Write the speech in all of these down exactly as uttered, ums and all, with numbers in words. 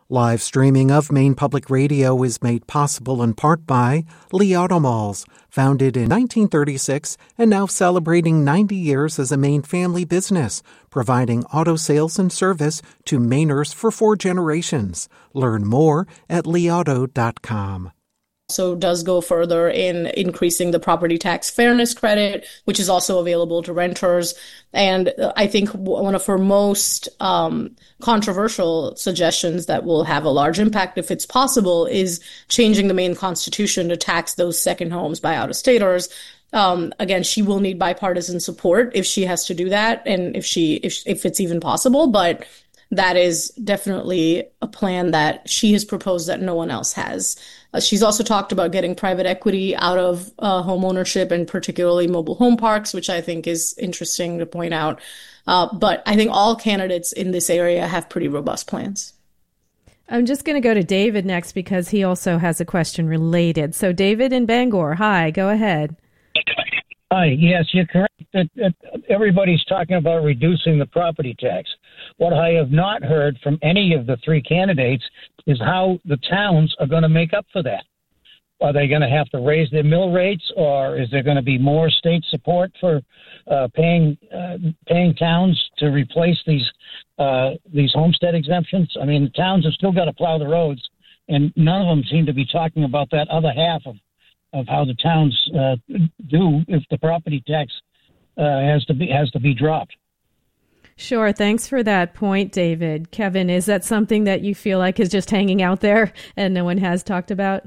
Live streaming of Maine Public Radio is made possible in part by Lee Auto Malls, founded in nineteen thirty-six and now celebrating ninety years as a Maine family business, providing auto sales and service to Mainers for four generations. Learn more at lee auto dot com. Also does go further in increasing the property tax fairness credit, which is also available to renters. And I think one of her most um, controversial suggestions that will have a large impact, if it's possible, is changing the Maine Constitution to tax those second homes by out-of-staters. Um, again, she will need bipartisan support if she has to do that, and if she if if it's even possible. But that is definitely a plan that she has proposed that no one else has. Uh, she's also talked about getting private equity out of uh, home ownership, and particularly mobile home parks, which I think is interesting to point out. Uh, but I think all candidates in this area have pretty robust plans. I'm just going to go to David next because he also has a question related. So David in Bangor, hi, go ahead. Hi, yes, you're correct that, that everybody's talking about reducing the property tax. What I have not heard from any of the three candidates is how the towns are going to make up for that. Are they going to have to raise their mill rates, or is there going to be more state support for uh, paying uh, paying towns to replace these uh, these homestead exemptions? I mean, the towns have still got to plow the roads, and none of them seem to be talking about that other half of of how the towns uh, do if the property tax uh, has to be has to be dropped. Sure. Thanks for that point, David. Kevin, is that something that you feel like is just hanging out there and no one has talked about?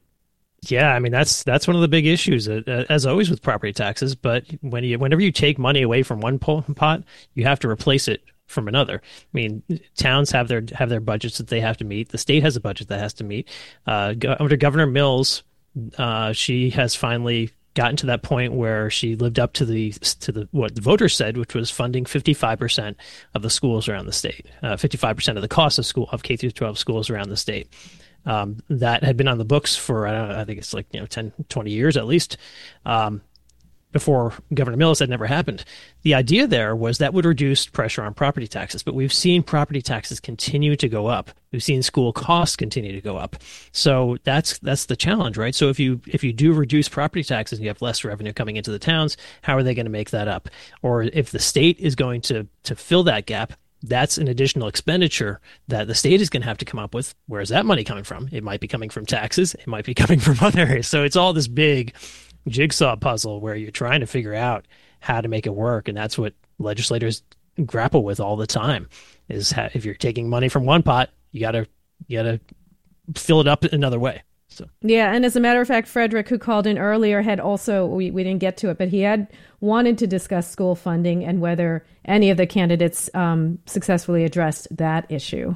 Yeah, I mean, that's that's one of the big issues, uh, as always with property taxes. But when you, whenever you take money away from one pot, you have to replace it from another. I mean, towns have their have their budgets that they have to meet. The state has a budget that has to meet. Uh, go, under Governor Mills, uh, she has finally gotten to that point where she lived up to the to the what the voters said, which was funding fifty-five percent of the schools around the state, uh, fifty-five percent of the cost of school of K through twelve schools around the state. Um, that had been on the books for, I don't know, I think it's like, you know, ten, twenty years at least, um, before Governor Mills had never happened. The idea there was that would reduce pressure on property taxes, but we've seen property taxes continue to go up. We've seen school costs continue to go up. So that's that's the challenge, right? So if you if you do reduce property taxes and you have less revenue coming into the towns, how are they going to make that up? Or if the state is going to to fill that gap, that's an additional expenditure that the state is going to have to come up with. Where is that money coming from? It might be coming from taxes. It might be coming from other areas. So it's all this big jigsaw puzzle where you're trying to figure out how to make it work. And that's what legislators grapple with all the time is how, if you're taking money from one pot, you got to you got to fill it up another way. So. Yeah, and as a matter of fact, Frederick, who called in earlier, had also, we, we didn't get to it, but he had wanted to discuss school funding and whether any of the candidates um, successfully addressed that issue.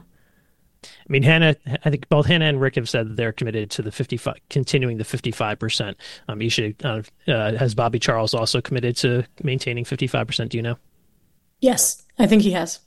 I mean, Hannah, I think both Hannah and Rick have said that they're committed to the fifty-five, continuing the fifty-five percent. Um, Isha, uh, uh, has Bobby Charles also committed to maintaining fifty-five percent? Do you know? Yes, I think he has.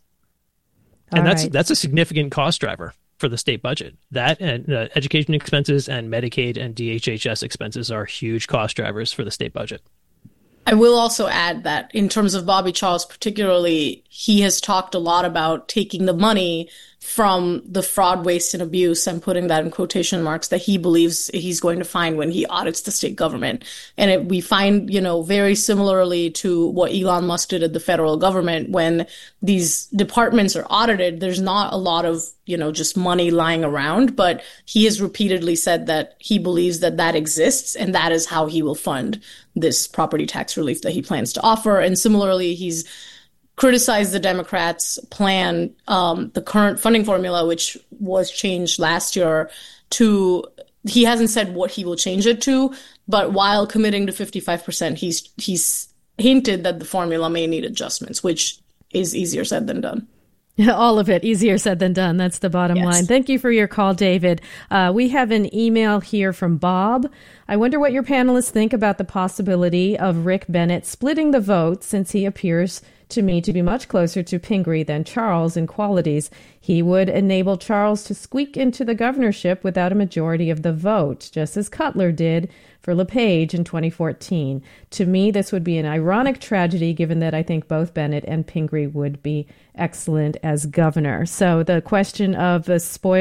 And All that's right. that's a significant cost driver for the state budget. That and uh, education expenses and Medicaid and D H H S expenses are huge cost drivers for the state budget. I will also add that in terms of Bobby Charles particularly, he has talked a lot about taking the money from the fraud, waste, and abuse, and putting that in quotation marks, that he believes he's going to find when he audits the state government. And it, we find, you know, very similarly to what Elon Musk did at the federal government, when these departments are audited, there's not a lot of, you know, just money lying around, but he has repeatedly said that he believes that that exists, and that is how he will fund this property tax relief that he plans to offer. And similarly, he's criticized the Democrats' plan, um, the current funding formula, which was changed last year, to, he hasn't said what he will change it to, but while committing to fifty-five percent, he's he's hinted that the formula may need adjustments, which is easier said than done. All of it. Easier said than done. That's the bottom Yes. line. Thank you for your call, David. Uh, we have an email here from Bob. I wonder what your panelists think about the possibility of Rick Bennett splitting the vote, since he appears to me to be much closer to Pingree than Charles in qualities. He would enable Charles to squeak into the governorship without a majority of the vote, just as Cutler did for LePage in twenty fourteen. To me, this would be an ironic tragedy, given that I think both Bennett and Pingree would be excellent as governor. So the question of the spoil